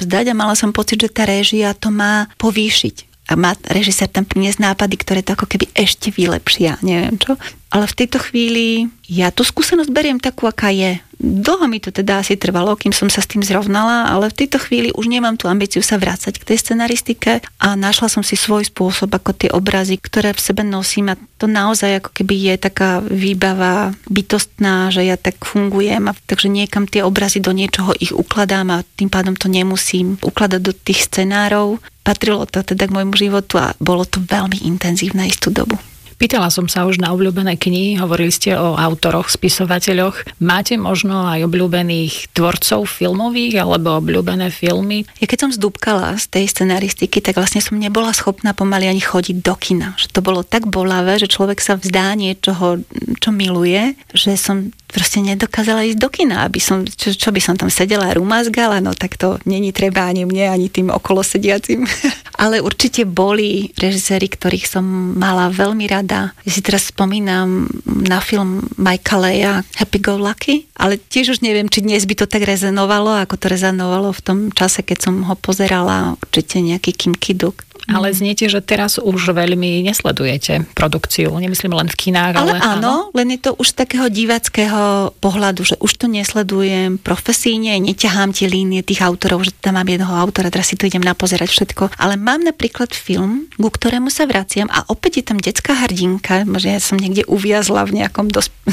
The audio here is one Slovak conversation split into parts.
vzdať a mala som pocit, že tá réžia to má povýšiť. A má režisér tam priniesť nápady, ktoré to ako keby ešte vylepšia, neviem čo. Ale v tejto chvíli ja tú skúsenosť beriem takú, aká je. Dlho mi to teda asi trvalo, kým som sa s tým zrovnala, ale v tejto chvíli už nemám tú ambíciu sa vrácať k tej scenaristike a našla som si svoj spôsob, ako tie obrazy, ktoré v sebe nosím, a to naozaj ako keby je taká výbava bytostná, že ja tak fungujem, a takže niekam tie obrazy do niečoho ich ukladám a tým pádom to nemusím ukladať do tých scenárov. Patrilo to teda k môjmu životu a bolo to veľmi intenzívne istú dobu. Pýtala som sa už na obľúbené knihy, hovorili ste o autoroch, spisovateľoch. Máte možno aj obľúbených tvorcov filmových alebo obľúbené filmy? Ja keď som zdúbkala z tej scenaristiky, tak vlastne som nebola schopná pomaly ani chodiť do kina. Že to bolo tak bolavé, že človek sa vzdá niečoho, čo miluje, že som proste nedokázala ísť do kina, aby som, čo by som tam sedela a rumazgala, no tak to není treba ani mne, ani tým okolo sediacim. Ale určite boli režiséri, ktorých som mala veľmi rada. Ja si teraz spomínam na film Mikea Leya Happy Go Lucky, ale tiež už neviem, či dnes by to tak rezonovalo, ako to rezonovalo v tom čase, keď som ho pozerala, určite nejaký Kim Ki-duk. Ale zniete, že teraz už veľmi nesledujete produkciu. Nemyslím len v kinách, ale áno, len je to už takého diváckého pohľadu, že už to nesledujem profesíne, neťahám tie línie tých autorov, že tam mám jedného autora, teraz si to idem napozerať všetko. Ale mám napríklad film, ku ktorému sa vraciam a opäť je tam detská hrdinka, že ja som niekde uviazla v nejakom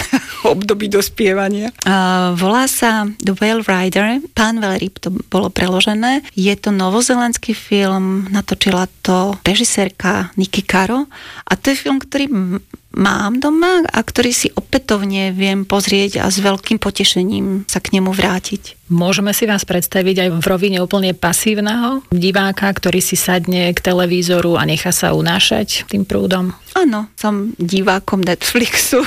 období dospievania. Volá sa The Whale Rider, Pán veľryb to bolo preložené. Je to novozelandský film, natočila to režisérka Niki Caro a to je film, ktorý mám doma a ktorý si opätovne viem pozrieť a s veľkým potešením sa k nemu vrátiť. Môžeme si vás predstaviť aj v rovine úplne pasívneho diváka, ktorý si sadne k televízoru a nechá sa unášať tým prúdom? Áno, som divákom Netflixu,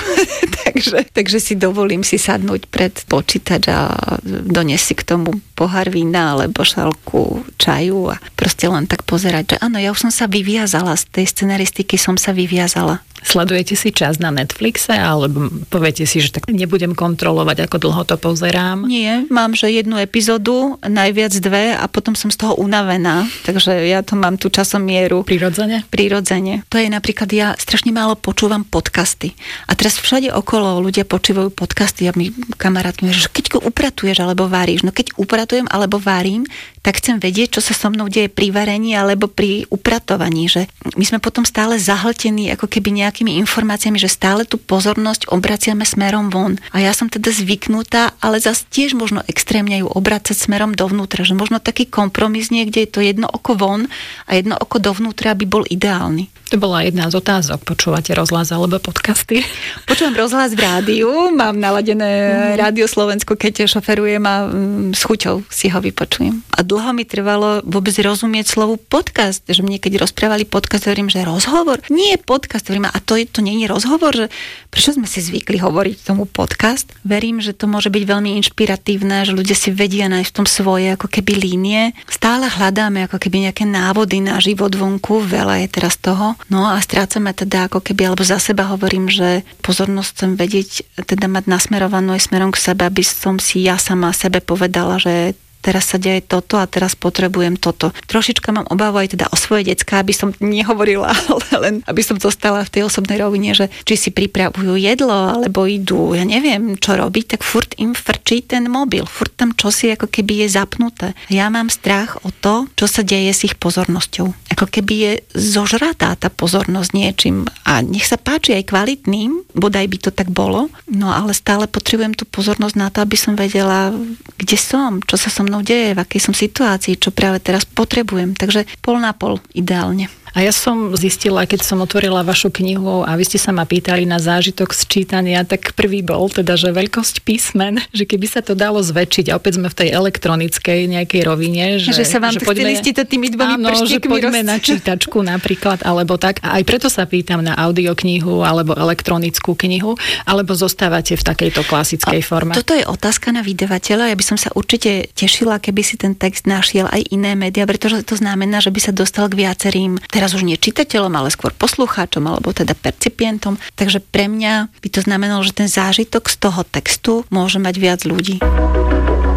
takže si dovolím si sadnúť pred počítač a doniesť si k tomu pohár vína alebo šálku čaju a proste len tak pozerať, že áno, ja už som sa vyviazala z tej scenaristiky, som sa vyviazala. Sledujete si čas na Netflixe, alebo poviete si, že tak nebudem kontrolovať, ako dlho to pozerám? Nie, mám, že jednu epizódu, najviac 2 a potom som z toho unavená, takže ja to mám tú časomieru. Prirodzene? Prirodzene. To je napríklad, ja strašne málo počúvam podcasty. A teraz všade okolo ľudia počúvajú podcasty a mi kamarátky že keď upratuješ alebo varíš, no keď upratujem alebo varím, tak chcem vedieť, čo sa so mnou deje pri varení alebo pri upratovaní, že my sme potom stále zahltení ako keby nejakými informáciami, že stále tú pozornosť obraciame smerom von. A ja som teda zvyknutá, ale zase tiež možno extrémne ju obracať smerom dovnútra, že možno taký kompromis niekde je to jedno oko von a jedno oko dovnútra by bol ideálny. To bola jedna z otázok. Počúvate rozhlas alebo podcasty? Počúvam rozhlas v rádiu, mám naladené Rádio Slovensko, keď šoferujem a s chuťou si ho vypočujem. A dlho mi trvalo vôbec rozumieť slovu podcast, že mne keď rozprávali podcast, hovorím, že rozhovor? Nie podcast, hovorím, a to nie je rozhovor, že prečo sme si zvykli hovoriť tomu podcast? Verím, že to môže byť veľmi inšpiratívne, že ľudia si vedia nájsť v tom svoje ako keby línie. Stále hľadáme ako keby nejaké návody na život vonku, veľa je teraz toho. No a strácame teda ako keby, alebo za seba hovorím, že pozornosť chcem vedieť, teda mať nasmerovanú aj smerom k sebe, aby som si ja sama sebe povedala, že teraz sa deje toto a teraz potrebujem toto. Trošička mám obavu aj teda o svoje decká, aby som nehovorila, ale len aby som zostala v tej osobnej rovine, že či si pripravujú jedlo, alebo idú, ja neviem, čo robiť, tak furt im frčí ten mobil, furt tam čosi ako keby je zapnuté. Ja mám strach o to, čo sa deje s ich pozornosťou. Ako keby je zožratá tá pozornosť niečím a nech sa páči aj kvalitným, bodaj by to tak bolo, no ale stále potrebujem tú pozornosť na to, aby som vedela, kde som, čo sa so mnou deje, v akej som situácii, čo práve teraz potrebujem. Takže 50/50 ideálne. A ja som zistila, keď som otvorila vašu knihu a vy ste sa ma pýtali na zážitok z čítania, tak prvý bol teda, že veľkosť písmen, že keby sa to dalo zväčšiť, a opäť sme v tej elektronickej nejakej rovine, že sa vám chceli ste to tými dvomi prštíkmi že poďme na čítačku napríklad, alebo tak. A aj preto sa pýtam na audioknihu alebo elektronickú knihu, alebo zostávate v takejto klasickej forme. Toto je otázka na vydavateľa. Ja by som sa určite tešila, keby si ten text našiel aj iné médiá, pretože to znamená, že by sa dostal k viacerým, teraz už nie čitateľom, ale skôr poslucháčom, alebo teda percipientom. Takže pre mňa by to znamenalo, že ten zážitok z toho textu môže mať viac ľudí.